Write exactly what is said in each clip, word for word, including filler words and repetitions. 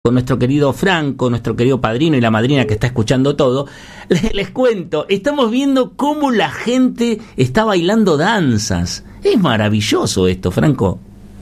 con nuestro querido Franco, nuestro querido padrino y la madrina que está escuchando todo, les, les cuento, estamos viendo cómo la gente está bailando danzas. Es maravilloso esto, Franco.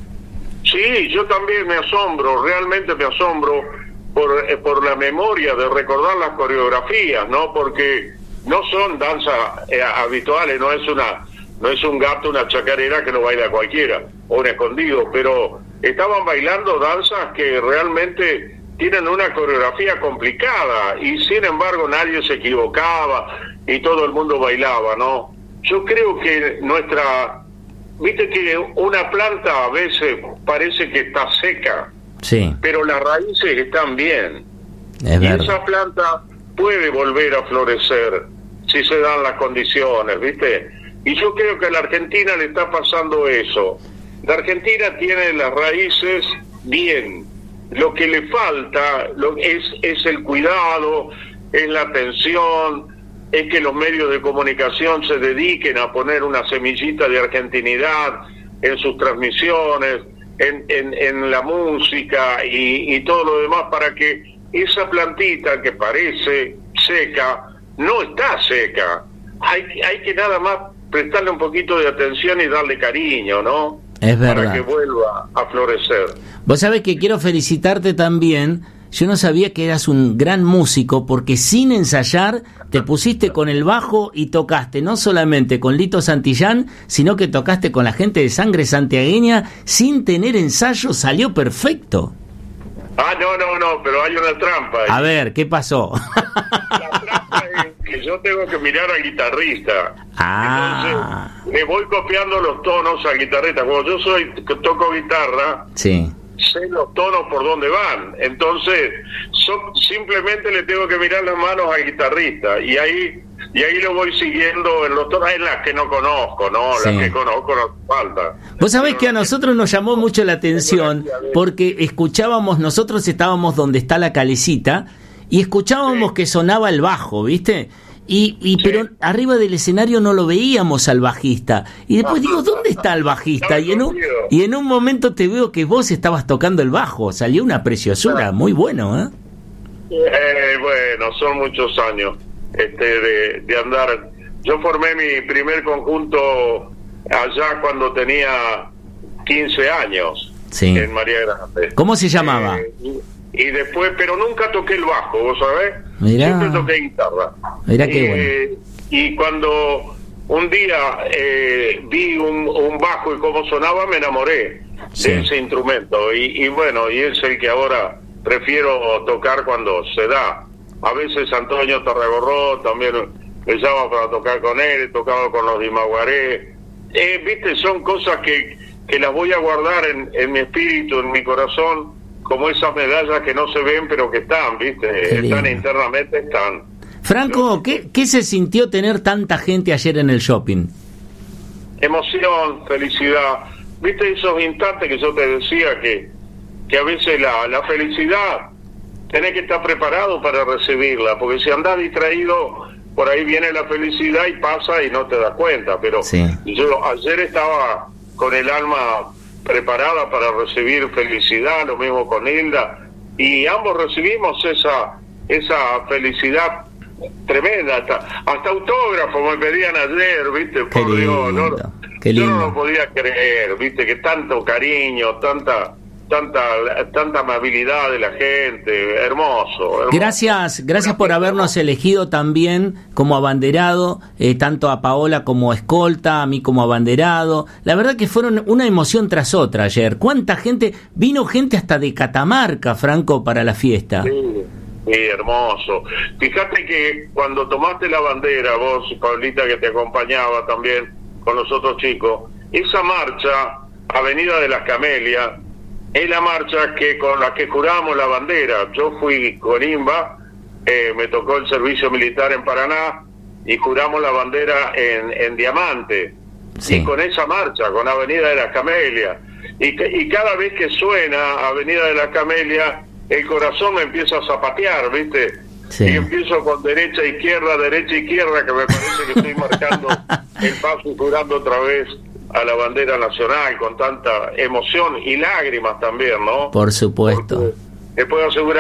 Sí, yo también me asombro, realmente me asombro por, eh, por la memoria de recordar las coreografías, ¿no? Porque no son danzas eh, habituales, no es una, no es un gato, una chacarera que lo baila cualquiera, o un escondido, pero estaban bailando danzas que realmente tienen una coreografía complicada y sin embargo nadie se equivocaba y todo el mundo bailaba, ¿no? Yo creo que nuestra, viste que una planta a veces parece que está seca, sí, pero las raíces están bien, es y verdad. esa planta puede volver a florecer si se dan las condiciones, ¿viste? Y yo creo que a la Argentina le está pasando eso. La Argentina tiene las raíces bien, lo que le falta lo, es, es el cuidado, es la atención, es que los medios de comunicación se dediquen a poner una semillita de argentinidad en sus transmisiones, en, en, en la música y, y todo lo demás, para que esa plantita que parece seca, no está seca. Hay, hay que nada más prestarle un poquito de atención y darle cariño, ¿no? Es verdad. Para que vuelva a florecer. Vos sabés que quiero felicitarte también. Yo no sabía que eras un gran músico porque sin ensayar te pusiste con el bajo y tocaste no solamente con Lito Santillán, sino que tocaste con la gente de Sangre Santiagueña sin tener ensayo, salió perfecto. Ah, no, no, no, pero hay una trampa ahí. A ver, ¿qué pasó? La trampa es que yo tengo que mirar al guitarrista. Ah. Entonces, le voy copiando los tonos al guitarrista. Como yo soy que toco guitarra, Sí. sé los tonos por dónde van. Entonces, so, simplemente le tengo que mirar las manos al guitarrista. Y ahí y ahí lo voy siguiendo en los tonos, en las que no conozco, ¿no? Sí. Las que conozco no falta. Vos sabés Pero que a nosotros nos llamó mucho la atención porque escuchábamos, nosotros estábamos donde está la calecita y escuchábamos Sí. que sonaba el bajo, ¿viste? Y, y Sí. pero arriba del escenario no lo veíamos al bajista. Y después digo, ¿dónde está el bajista? Y en un, y en un momento te veo que vos estabas tocando el bajo. Salió una preciosura, muy bueno, ¿eh? Eh, bueno, son muchos años este de, de andar. Yo formé mi primer conjunto allá cuando tenía quince años, Sí. en María Grande. ¿Cómo se llamaba? Eh, y, y después, pero nunca toqué el bajo, ¿vos sabés? Mirá. Siempre toqué guitarra. Mirá qué Eh, Y cuando un día eh, vi un, un bajo y cómo sonaba, me enamoré Sí. de ese instrumento. Y, y bueno, y es el que ahora prefiero tocar cuando se da. A veces Antonio Tarragorró también me llama para tocar con él, he tocado con los Dimaguaré. Eh, Viste, son cosas que, que las voy a guardar en, en mi espíritu, en mi corazón, como esas medallas que no se ven pero que están, ¿viste? Qué Están lindo. internamente, están. Franco, ¿qué, ¿qué se sintió tener tanta gente ayer en el shopping? Emoción, felicidad. ¿Viste esos instantes que yo te decía que, que a veces la, la felicidad tenés que estar preparado para recibirla? Porque si andás distraído, por ahí viene la felicidad y pasa y no te das cuenta. Pero Sí. yo ayer estaba con el alma preparada para recibir felicidad, lo mismo con Hilda, y ambos recibimos esa esa felicidad tremenda, hasta, hasta autógrafo me pedían ayer, ¿viste? Qué Por Dios, no, lindo, qué yo no lindo. lo podía creer, ¿viste? Que tanto cariño, tanta tanta tanta amabilidad de la gente, hermoso, hermoso. Gracias, gracias por habernos elegido también como abanderado, eh, tanto a Paola como escolta, a mí como abanderado. La verdad que fueron una emoción tras otra ayer. ¿Cuánta gente? Vino gente hasta de Catamarca, Franco, para la fiesta. Sí, sí, hermoso. Fíjate que cuando tomaste la bandera, vos y Paulita que te acompañaba también con los otros chicos, esa marcha, Avenida de las Camelias, es la marcha que con la que juramos la bandera. Yo fui con Imba, eh, me tocó el servicio militar en Paraná y juramos la bandera en, en Diamante. Sí. Y con esa marcha, con Avenida de las Camelias. Y, que- y cada vez que suena Avenida de las Camelias, el corazón me empieza a zapatear, ¿viste? Sí. Y empiezo con derecha, izquierda, derecha, izquierda, que me parece que estoy marcando el paso y jurando otra vez a la bandera nacional con tanta emoción y lágrimas también, ¿no? Por supuesto. Porque le puedo asegurar